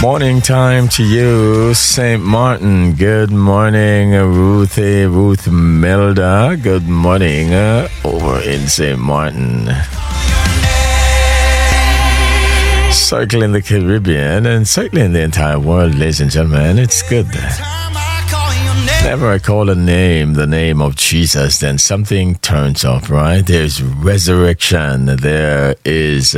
Morning time to you, St. Martin. Good morning, Ruth Melda. Good morning over in St. Martin. Circling the Caribbean and circling the entire world, ladies and gentlemen. It's good. Whenever I call the name of Jesus, then something turns up, right? There's resurrection. There is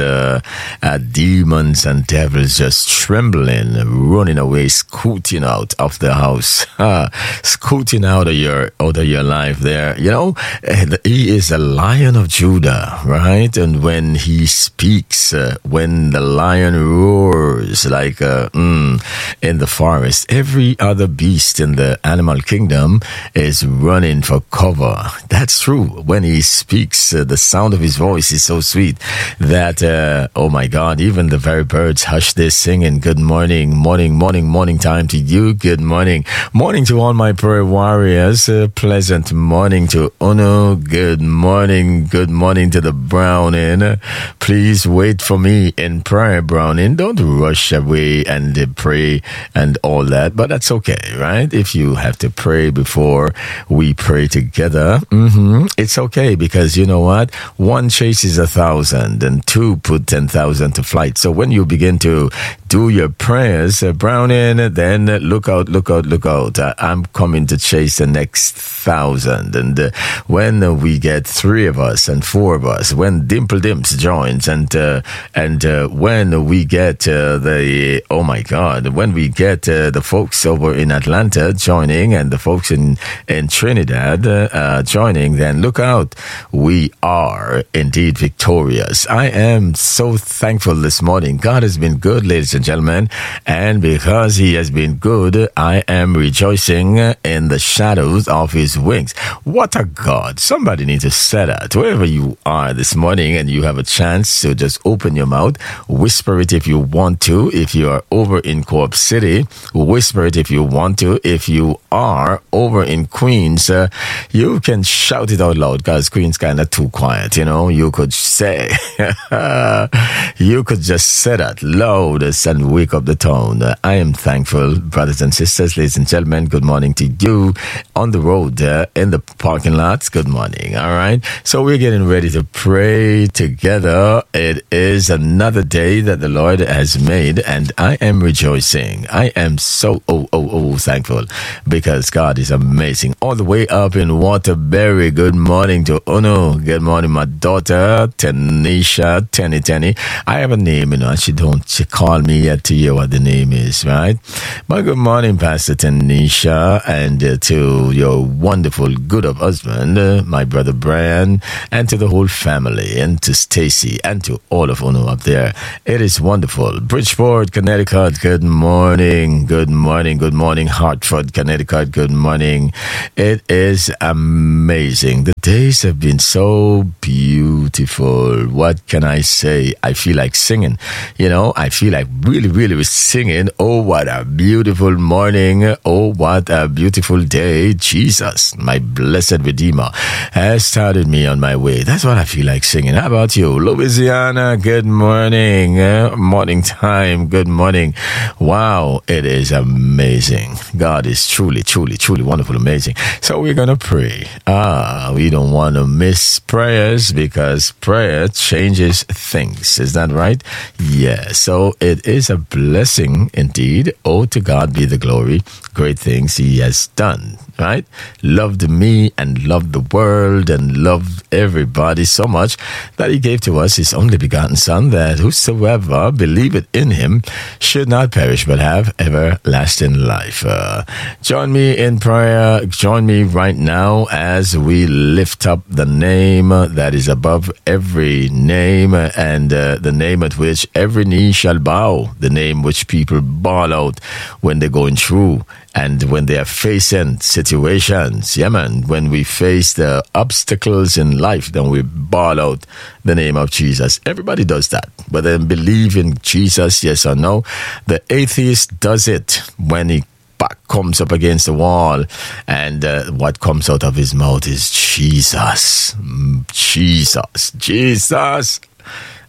demons and devils just trembling, running away, scooting out of the house, scooting out of your life there. You know, he is a Lion of Judah, right? And when he speaks, when the lion roars like in the forest, every other beast in the animal kingdom is running for cover. That's true. When he speaks, the sound of his voice is so sweet that, oh my God, even the very birds hush their singing. Good morning, morning time to you. Good morning. Morning to all my prayer warriors. Pleasant morning to Uno. Good morning to the Browning. Please wait for me in prayer, Browning. Don't rush away and pray and all that, but that's okay, right? If you have to pray before we pray together, it's okay, because you know what? One chases 1,000 and two put 10,000 to flight. So when you begin to do your prayers, Browning, then look out. I'm coming to chase the next 1,000. And when we get 3 of us and 4 of us, when Dimple Dimps joins, and when we get when we get the folks over in Atlanta joining and the folks in Trinidad joining, then look out. We are indeed victorious. I am so thankful this morning. God has been good, ladies and gentlemen, and because he has been good, I am rejoicing in the shadows of his wings. What a God. Somebody needs to say that. Wherever you are this morning and you have a chance to just open your mouth, whisper it if you want to. If you are over in Co-op City, whisper it if you want to. If you are over in Queens, you can shout it out loud, because Queens kind of too quiet, you know. You could say, you could just say that loudest and wake up the town. I am thankful, brothers and sisters, ladies and gentlemen. Good morning to you on the road, in the parking lots. Good morning. All right. So we're getting ready to pray together. It is another day that the Lord has made, and I am rejoicing. I am so thankful, because God is amazing. All the way up in Waterbury. Good morning to Uno. Good morning, my daughter, Tanisha, Tenny. I have a name, you know. She call me yet to hear what the name is, right? But good morning, Pastor Tanisha, and to your wonderful, good of husband, my brother Brian, and to the whole family, and to Stacy, and to all of Uno up there. It is wonderful. Bridgeport, Connecticut. Good morning. Hartford, Connecticut. Good morning. It is amazing. The days have been so beautiful. What can I say? I feel like singing. You know, I feel like really singing. Oh, what a beautiful morning. Oh, what a beautiful day. Jesus, my blessed Redeemer, has started me on my way. That's what I feel like singing. How about you? Louisiana, good morning. Morning time. Good morning. Wow, it is amazing. God is truly wonderful, amazing. So we're going to pray. We don't want to miss prayers, because prayer changes things. Is that right? Yeah. So it is a blessing indeed. Oh, to God be the glory. Great things he has done, right? Loved me and loved the world and loved everybody so much that he gave to us his only begotten Son, that whosoever believeth in him should not perish but have everlasting life. Join me in prayer. Join me right now as we lift up the name that is above every name, and the name at which every knee shall bow, the name which people bawl out when they're going through and when they are facing situations. Yeah, man. When we face the obstacles in life, then we bawl out the name of Jesus. Everybody does that. But then believe in Jesus, yes or no. The atheist does it when he comes up against the wall, and what comes out of his mouth is Jesus.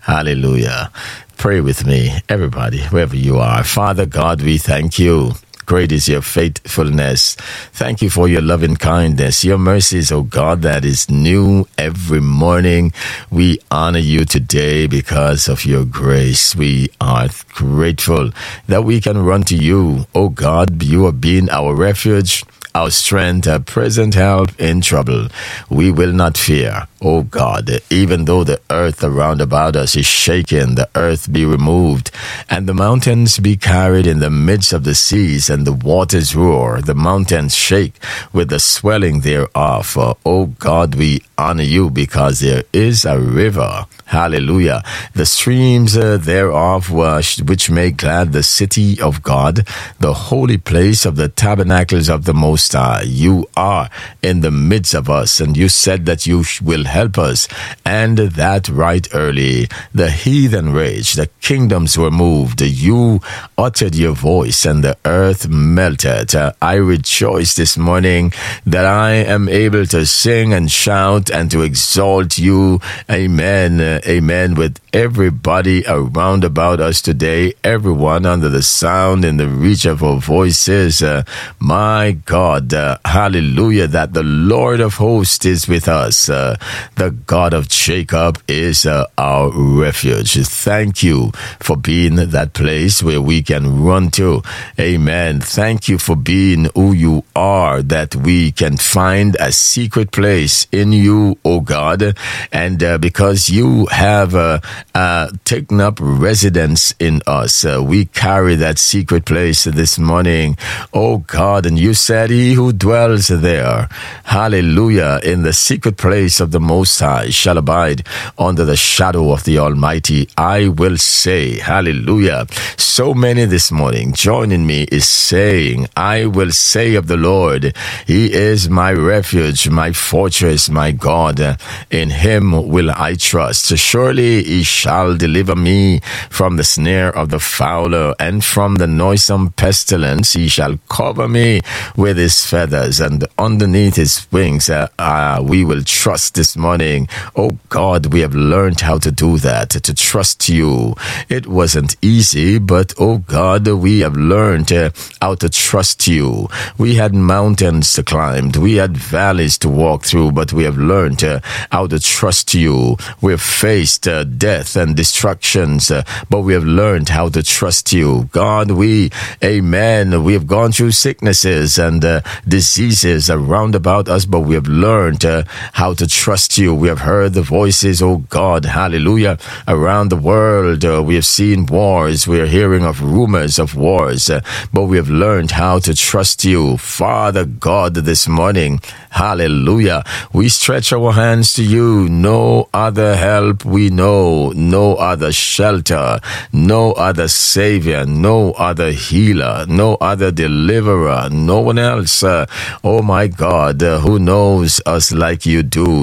Hallelujah. Pray with me, everybody, wherever you are. Father God, we thank you. Great is your faithfulness. Thank you for your loving kindness, your mercies, oh God, that is new every morning. We honor you today because of your grace. We are grateful that we can run to you, oh God. You have been our refuge, our strength, our present help in trouble. We will not fear, O God, even though the earth around about us is shaken, the earth be removed, and the mountains be carried in the midst of the seas, and the waters roar, the mountains shake with the swelling thereof. O God, we honor you because there is a river. Hallelujah. The streams thereof which make glad the city of God, the holy place of the tabernacles of the Most High. You are in the midst of us, and you said that you will help us, and that right early. The heathen raged, the kingdoms were moved. You uttered your voice, and the earth melted. I rejoice this morning that I am able to sing and shout and to exalt you. Amen. Amen. With everybody around about us today, everyone under the sound in the reach of our voices. My God, hallelujah, that the Lord of hosts is with us. The God of Jacob is our refuge. Thank you for being that place where we can run to. Amen. Thank you for being who you are, that we can find a secret place in you, O God. And because you have taken up residence in us, we carry that secret place this morning, O God. And you said, he who dwells there, hallelujah, in the secret place of the Most High shall abide under the shadow of the Almighty. I will say, hallelujah. So many this morning joining me is saying, I will say of the Lord, he is my refuge, my fortress, my God. In him will I trust. Surely he shall deliver me from the snare of the fowler and from the noisome pestilence. He shall cover me with his feathers, and underneath his wings we will trust this morning. Oh God, we have learned how to do that, to trust you. It wasn't easy, but oh God, we have learned how to trust you. We had mountains to climb, we had valleys to walk through, but we have learned how to trust you. We've faced death and destructions, but we have learned how to trust you. God, we have gone through sicknesses and diseases around about us, but we have learned how to trust you. We have heard the voices, oh God, hallelujah, around the world. We have seen wars. We are hearing of rumors of wars, but we have learned how to trust you. Father God, this morning, hallelujah, we stretch our hands to you. No other help we know, no other shelter, no other savior, no other healer, no other deliverer, no one else, oh my God, who knows us like you do.